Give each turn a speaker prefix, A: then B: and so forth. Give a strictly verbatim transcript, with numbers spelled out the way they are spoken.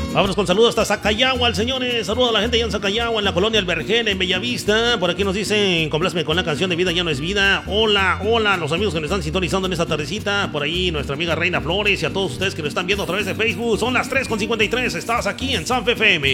A: Vámonos con saludos hasta Zacayagua, señores. Saludos a la gente allá en Zacayagua, en la colonia El Vergel, en Bellavista. Por aquí nos dicen, complázme con la canción de Vida Ya No Es Vida. Hola, hola, los amigos que nos están sintonizando en esta tardecita. Por ahí nuestra amiga Reina Flores y a todos ustedes que nos están viendo a través de Facebook. Son las tres con cincuenta y tres. Estás aquí en Sanfe F M.